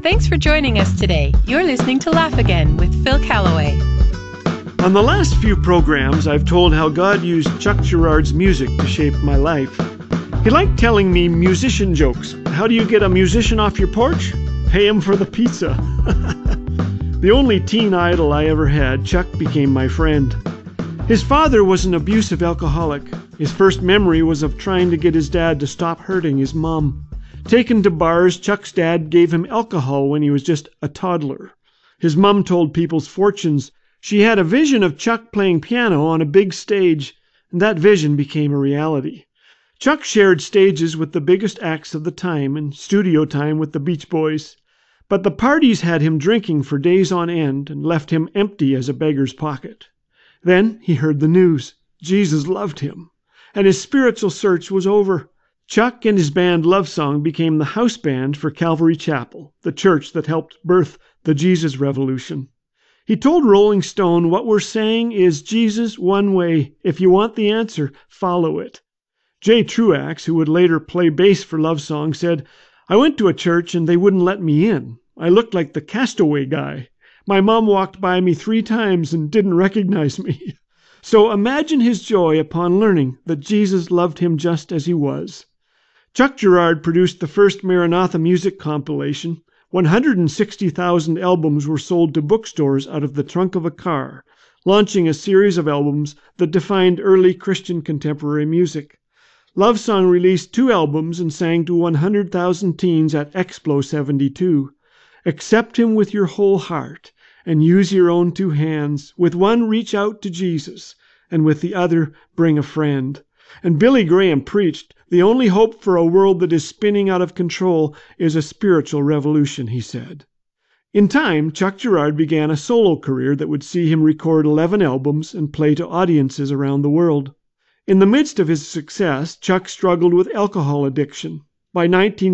Thanks for joining us today. You're listening to Laugh Again with Phil Callaway. On the last few programs, I've told how God used Chuck Girard's music to shape my life. He liked telling me musician jokes. How do you get a musician off your porch? Pay him for the pizza. The only teen idol I ever had, Chuck became my friend. His father was an abusive alcoholic. His first memory was of trying to get his dad to stop hurting his mom. Taken to bars, Chuck's dad gave him alcohol when he was just a toddler. His mom told people's fortunes. She had a vision of Chuck playing piano on a big stage, and that vision became a reality. Chuck shared stages with the biggest acts of the time and studio time with the Beach Boys. But the parties had him drinking for days on end and left him empty as a beggar's pocket. Then he heard the news. Jesus loved him, and his spiritual search was over. Chuck and his band Love Song became the house band for Calvary Chapel, the church that helped birth the Jesus Revolution. He told Rolling Stone, "What we're saying is Jesus one way. If you want the answer, follow it." Jay Truax, who would later play bass for Love Song, said, "I went to a church and they wouldn't let me in. I looked like the Castaway guy. My mom walked by me 3 times and didn't recognize me." So imagine his joy upon learning that Jesus loved him just as he was. Chuck Girard produced the first Maranatha music compilation. 160,000 albums were sold to bookstores out of the trunk of a car, launching a series of albums that defined early Christian contemporary music. Love Song released 2 albums and sang to 100,000 teens at Explo 72. Accept him with your whole heart and use your own 2 hands. With one, reach out to Jesus, and with the other, bring a friend. And Billy Graham preached, "The only hope for a world that is spinning out of control is a spiritual revolution," he said. In time, Chuck Girard began a solo career that would see him record 11 albums and play to audiences around the world. In the midst of his success, Chuck struggled with alcohol addiction. By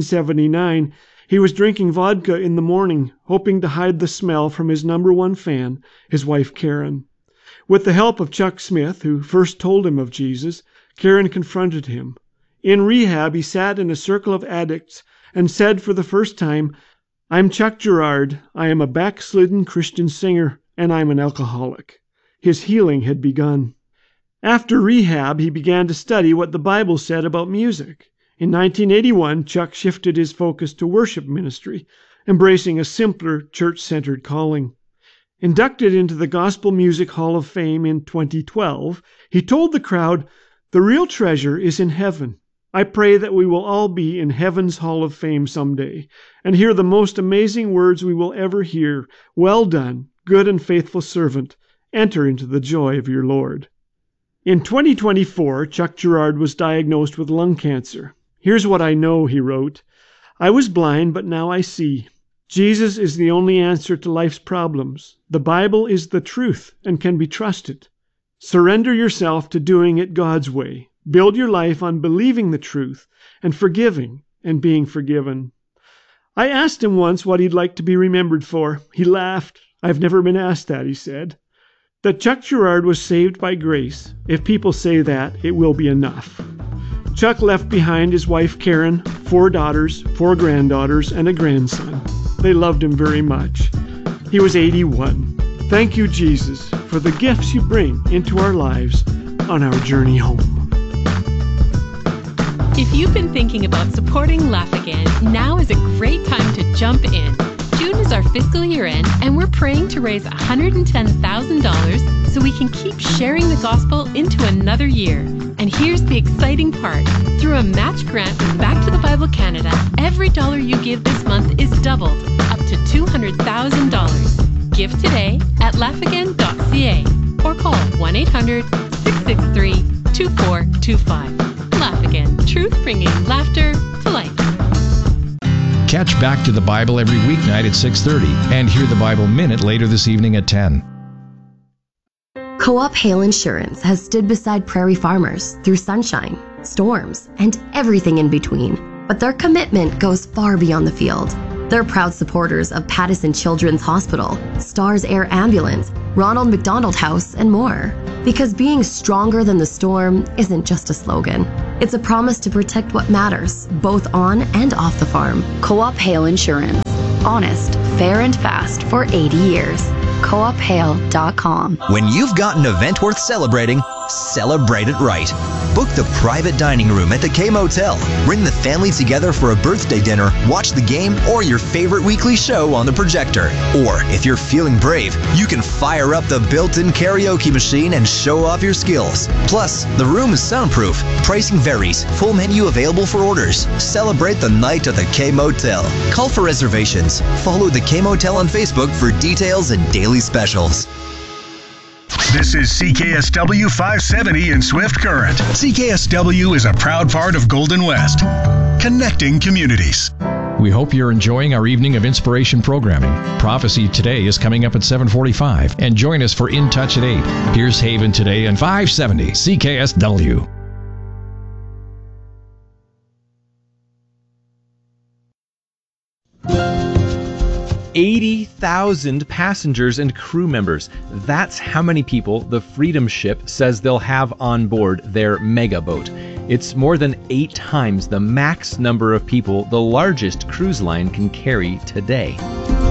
1979, he was drinking vodka in the morning, hoping to hide the smell from his #1 fan, his wife Karen. With the help of Chuck Smith, who first told him of Jesus, Karen confronted him. In rehab, he sat in a circle of addicts and said for the first time, "I'm Chuck Girard. I am a backslidden Christian singer, and I'm an alcoholic." His healing had begun. After rehab, he began to study what the Bible said about music. In 1981, Chuck shifted his focus to worship ministry, embracing a simpler, church-centered calling. Inducted into the Gospel Music Hall of Fame in 2012, he told the crowd, "The real treasure is in heaven. I pray that we will all be in heaven's Hall of Fame someday and hear the most amazing words we will ever hear. Well done, good and faithful servant. Enter into the joy of your Lord." In 2024, Chuck Girard was diagnosed with lung cancer. "Here's what I know," he wrote. "I was blind, but now I see. Jesus is the only answer to life's problems. The Bible is the truth and can be trusted. Surrender yourself to doing it God's way. Build your life on believing the truth and forgiving and being forgiven." I asked him once what he'd like to be remembered for. He laughed. "I've never been asked that," he said. That Chuck Girard was saved by grace. If people say that, it will be enough. Chuck left behind his wife Karen, 4 daughters, 4 granddaughters, and a grandson. They loved him very much. He was 81. Thank you, Jesus, for the gifts you bring into our lives on our journey home. If you've been thinking about supporting Laugh Again, now is a great time to jump in. June is our fiscal year end, and we're praying to raise $110,000 so we can keep sharing the gospel into another year. And here's the exciting part. Through a match grant with Back to the Bible Canada, every dollar you give this month is doubled, up to $200,000. Give today at laughagain.ca or call 1-800-663-2425. Laugh Again, truth bringing laughter to life. Catch Back to the Bible every weeknight at 6:30 and hear the Bible Minute later this evening at 10. Co-op Hail Insurance has stood beside prairie farmers through sunshine, storms, and everything in between. But their commitment goes far beyond the field. They're proud supporters of Pattison Children's Hospital, Stars Air Ambulance, Ronald McDonald House, and more. Because being stronger than the storm isn't just a slogan. It's a promise to protect what matters, both on and off the farm. Co-op Hail Insurance. Honest, fair, and fast for 80 years. CoopHale.com. When you've got an event worth celebrating, celebrate it right. Book the private dining room at the K Motel. Bring the family together for a birthday dinner, watch the game, or your favorite weekly show on the projector. Or, if you're feeling brave, you can fire up the built-in karaoke machine and show off your skills. Plus, the room is soundproof. Pricing varies. Full menu available for orders. Celebrate the night at the K Motel. Call for reservations. Follow the K Motel on Facebook for details and daily specials. This is CKSW 570 in Swift Current. CKSW is a proud part of Golden West, connecting communities. We hope you're enjoying our evening of inspiration programming. Prophecy Today is coming up at 7:45, and join us for In Touch at 8. Here's Haven Today and 570 CKSW. $80,000 passengers and crew members. That's how many people the Freedom Ship says they'll have on board their mega boat. It's more than 8 times the max number of people the largest cruise line can carry today.